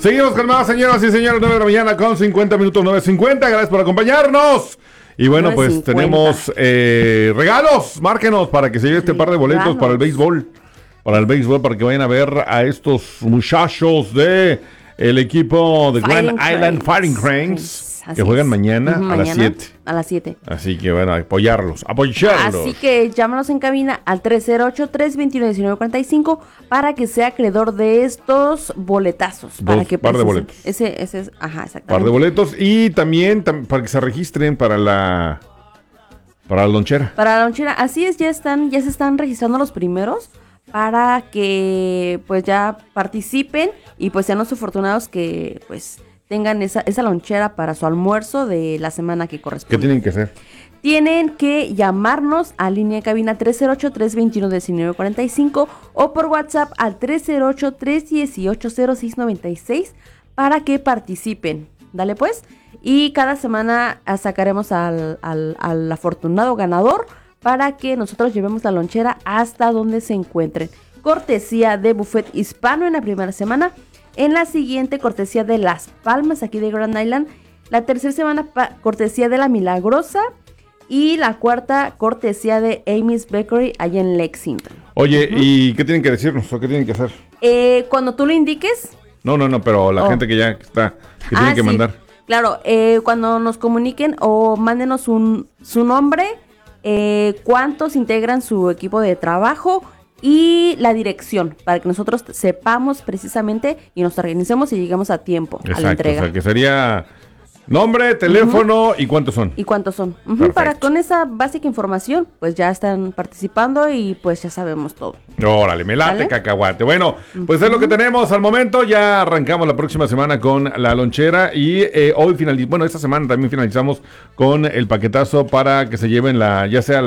Seguimos con más, señoras y señores, 9 de la mañana con 50 minutos, 9:50. Gracias por acompañarnos. Y bueno, 9:50. Pues tenemos regalos. Márquenos para que se lleve este par de boletos para el béisbol. Para el béisbol, para que vayan a ver a estos muchachos de el equipo de Grand Island Fighting Cranes. Que juegan mañana a las 7. A las 7. Así que bueno, apoyarlos. Así que llámanos en cabina al 308-321-1945 para que sea acreedor de estos boletazos. Para que par de boletos. Ese es, exactamente. Par de boletos y también para que se registren para la lonchera. Para la lonchera, así es, ya se están registrando los primeros para que pues ya participen y pues sean los afortunados que pues tengan esa lonchera para su almuerzo de la semana que corresponde. ¿Qué tienen que hacer? Tienen que llamarnos a línea de cabina 308-321-1945 o por WhatsApp al 308-318-0696 para que participen. Dale pues. Y cada semana sacaremos al afortunado ganador para que nosotros llevemos la lonchera hasta donde se encuentren. Cortesía de Buffet Hispano en la primera semana. En la siguiente, cortesía de Las Palmas, aquí de Grand Island. La tercera semana, cortesía de La Milagrosa. Y la cuarta, cortesía de Amy's Bakery, allá en Lexington. Oye, ¿y qué tienen que decirnos o qué tienen que hacer? Cuando tú lo indiques. No, pero la gente que ya está, que tiene que mandar. Claro, cuando nos comuniquen o mándenos su nombre, cuántos integran su equipo de trabajo y la dirección, para que nosotros sepamos precisamente y nos organicemos y lleguemos a tiempo. Exacto, a la entrega. O sea, que sería nombre, teléfono y cuántos son. Para con esa básica información, pues ya están participando y pues ya sabemos todo. Órale, me late, cacahuate. Bueno, pues es lo que tenemos al momento. Ya arrancamos la próxima semana con la lonchera y hoy esta semana también finalizamos con el paquetazo para que se lleven ya sea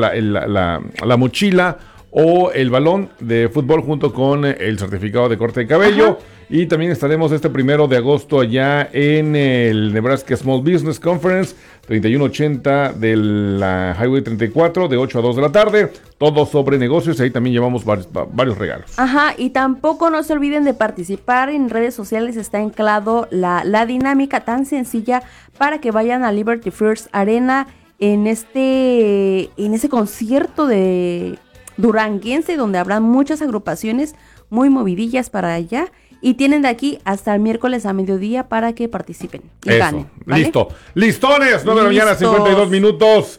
la mochila o el balón de fútbol junto con el certificado de corte de cabello. Ajá. Y también estaremos este 1 de agosto allá en el Nebraska Small Business Conference, 3180 de la Highway 34, de 8 a 2 de la tarde. Todo sobre negocios, ahí también llevamos varios regalos. Ajá, y tampoco no se olviden de participar en redes sociales. Está anclado la dinámica tan sencilla para que vayan a Liberty First Arena en ese concierto de duranguense, donde habrá muchas agrupaciones muy movidillas para allá y tienen de aquí hasta el miércoles a mediodía para que participen y ganen, ¿vale? Listo, listones, 9 de la mañana, 52 minutos.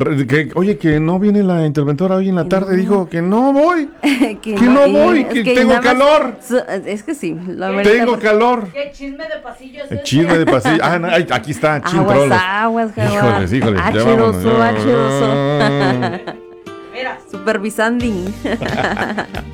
Que no viene la interventora hoy en la tarde, dijo que no voy, que tengo calor. Es que sí. Tengo calor. ¿Qué chisme de pasillo es ese? Chisme de pasillo. Aquí está, Híjoles. Híjoles. Acheroso. Mira. Supervisanding.